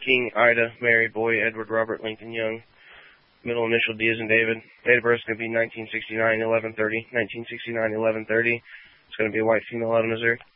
King, Ida, Mary, Boy, Edward, Robert, Lincoln, Young. Middle initial D as in David. Date of birth is going to be 1969, 11/30. 1969, 11/30. It's going to be a white female out of Missouri.